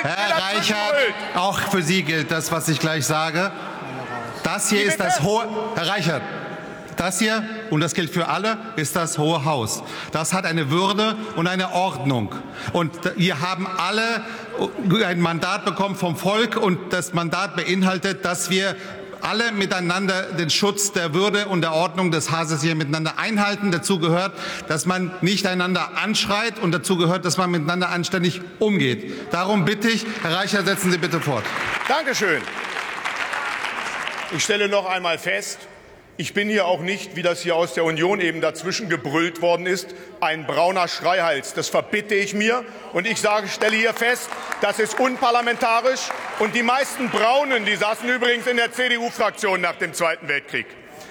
Herr Reichert, auch für Sie gilt das, was ich gleich sage. Das hier ist das hohe... Herr Reichert, das hier, und das gilt für alle, ist das Hohe Haus. Das hat eine Würde und eine Ordnung. Und wir haben alle ein Mandat bekommen vom Volk, und das Mandat beinhaltet, dass wir alle miteinander den Schutz der Würde und der Ordnung des Hauses hier miteinander einhalten. Dazu gehört, dass man nicht einander anschreit, und dazu gehört, dass man miteinander anständig umgeht. Darum bitte ich, Herr Reichert, setzen Sie bitte fort. Dankeschön. Ich stelle noch einmal fest, ich bin hier auch nicht, wie das hier aus der Union eben dazwischen gebrüllt worden ist, ein brauner Schreihals. Das verbitte ich mir. Und ich stelle hier fest, das ist unparlamentarisch. Und die meisten Braunen, die saßen übrigens in der CDU-Fraktion nach dem Zweiten Weltkrieg.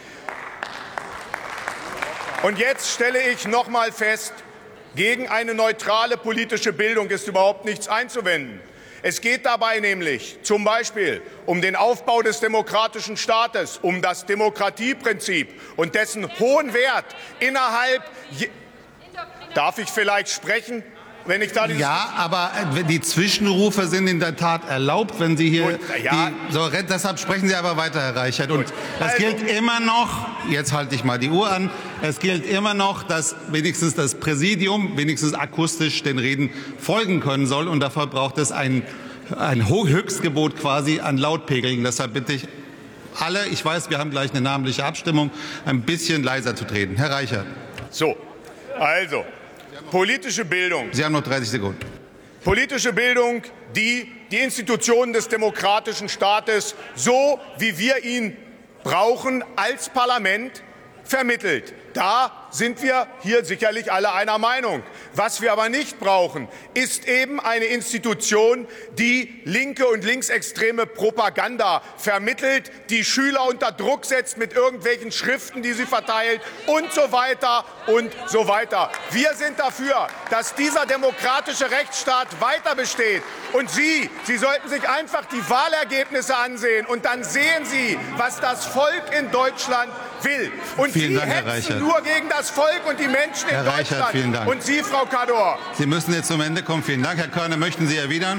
Und jetzt stelle ich noch mal fest, gegen eine neutrale politische Bildung ist überhaupt nichts einzuwenden. Es geht dabei nämlich zum Beispiel um den Aufbau des demokratischen Staates, um das Demokratieprinzip und dessen hohen Wert innerhalb... Darf ich vielleicht sprechen? Wenn ich da ja, aber die Zwischenrufe sind in der Tat erlaubt, wenn Sie hier... deshalb sprechen Sie aber weiter, Herr Reichert. Und es gilt immer noch, jetzt halte ich mal die Uhr an, es gilt immer noch, dass wenigstens das Präsidium wenigstens akustisch den Reden folgen können soll. Und dafür braucht es ein Höchstgebot quasi an Lautpegeln. Deshalb bitte ich alle, ich weiß, wir haben gleich eine namentliche Abstimmung, ein bisschen leiser zu treten. Herr Reichert. So, also... Politische Bildung. Sie haben noch 30 Sekunden. Politische Bildung, die die Institutionen des demokratischen Staates, so wie wir ihn brauchen, als Parlament vermittelt. Da sind wir hier sicherlich alle einer Meinung. Was wir aber nicht brauchen, ist eben eine Institution, die linke und linksextreme Propaganda vermittelt, die Schüler unter Druck setzt mit irgendwelchen Schriften, die sie verteilt und so weiter und so weiter. Wir sind dafür, dass dieser demokratische Rechtsstaat weiter besteht. Und Sie sollten sich einfach die Wahlergebnisse ansehen, und dann sehen Sie, was das Volk in Deutschland will. Und Sie hetzen nur gegen das Volk und die Menschen in Deutschland. Vielen Dank. Und Sie, Frau Kador. Sie müssen jetzt zum Ende kommen. Vielen Dank. Herr Körner, möchten Sie erwidern?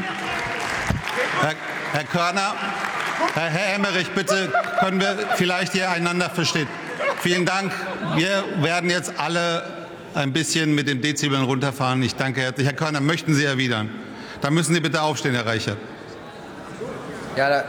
Herr Körner, Herr Emmerich, bitte können wir vielleicht hier einander verstehen. Vielen Dank. Wir werden jetzt alle ein bisschen mit den Dezibeln runterfahren. Ich danke herzlich. Herr Körner, möchten Sie erwidern? Dann müssen Sie bitte aufstehen, Herr Reichert. Ja,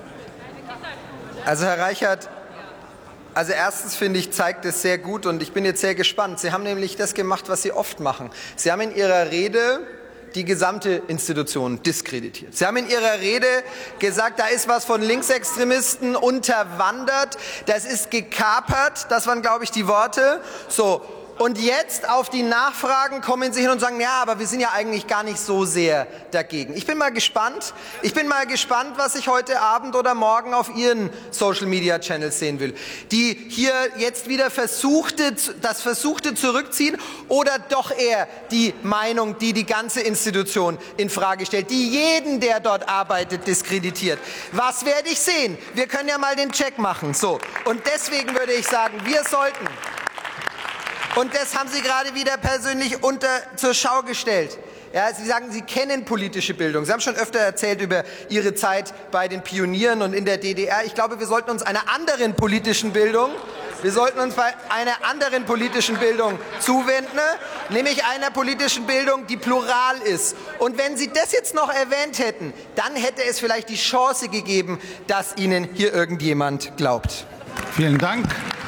also Herr Reichert, also erstens finde ich, zeigt es sehr gut, und ich bin jetzt sehr gespannt. Sie haben nämlich das gemacht, was Sie oft machen. Sie haben in Ihrer Rede die gesamte Institution diskreditiert. Sie haben in Ihrer Rede gesagt, da ist was von Linksextremisten unterwandert, das ist gekapert, das waren, glaube ich, die Worte. So. Und jetzt auf die Nachfragen kommen Sie hin und sagen, ja, aber wir sind ja eigentlich gar nicht so sehr dagegen. Ich bin mal gespannt. Ich bin mal gespannt, was ich heute Abend oder morgen auf Ihren Social-Media-Channels sehen will. Die hier jetzt wieder das versuchte zurückziehen, oder doch eher die Meinung, die die ganze Institution in Frage stellt, die jeden, der dort arbeitet, diskreditiert. Was werde ich sehen? Wir können ja mal den Check machen. So. Und deswegen würde ich sagen, wir sollten... Und das haben Sie gerade wieder persönlich zur Schau gestellt. Ja, Sie sagen, Sie kennen politische Bildung. Sie haben schon öfter erzählt über Ihre Zeit bei den Pionieren und in der DDR. Ich glaube, wir sollten uns einer anderen politischen Bildung zuwenden, nämlich einer politischen Bildung, die plural ist. Und wenn Sie das jetzt noch erwähnt hätten, dann hätte es vielleicht die Chance gegeben, dass Ihnen hier irgendjemand glaubt. Vielen Dank.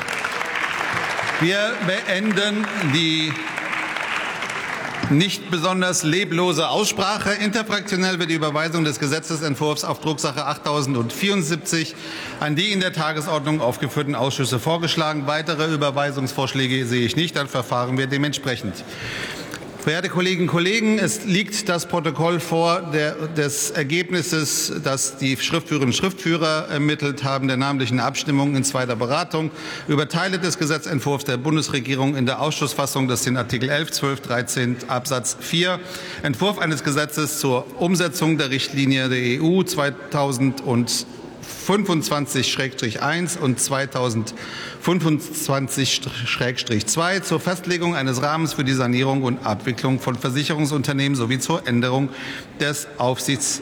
Wir beenden die nicht besonders leblose Aussprache. Interfraktionell wird die Überweisung des Gesetzesentwurfs auf Drucksache 8074 an die in der Tagesordnung aufgeführten Ausschüsse vorgeschlagen. Weitere Überweisungsvorschläge sehe ich nicht. Dann verfahren wir dementsprechend. Verehrte Kolleginnen und Kollegen, es liegt das Protokoll vor des Ergebnisses, das die Schriftführerinnen und Schriftführer ermittelt haben, der namentlichen Abstimmung in zweiter Beratung über Teile des Gesetzentwurfs der Bundesregierung in der Ausschussfassung, das sind Artikel 11, 12, 13 Absatz 4, Entwurf eines Gesetzes zur Umsetzung der Richtlinie der EU 2025/1 und 2025/2 zur Festlegung eines Rahmens für die Sanierung und Abwicklung von Versicherungsunternehmen sowie zur Änderung des